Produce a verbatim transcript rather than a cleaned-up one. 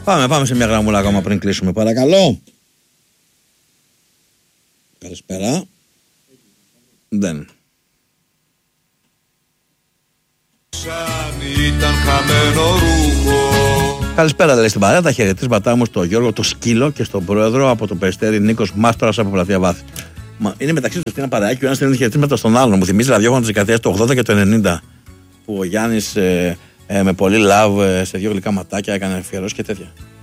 Πάμε, πάμε σε μια γραμμούλα ακόμα πριν κλείσουμε, παρακαλώ. Καλησπέρα. Δεν. Ήταν χαμένο ρούχο. Καλησπέρα, λέει στην παρέα. Τα χαιρετίσματά μου στο Γιώργο το Σκύλο και στον πρόεδρο από το Περιστέρι Νίκος Μάστορας από Πλατεία Βάθη. Μα είναι μεταξύ του ένα παρεάκι, ο ένας στέλνει χαιρετίσματα στον άλλον. Μου θυμίζει ραδιόφωνο της δεκαετίας του ογδόντα και του ενενήντα. Που ο Γιάννης ε, ε, με πολύ love ε, σε δύο γλυκά ματάκια έκανε αφιερώσεις και τέτοια.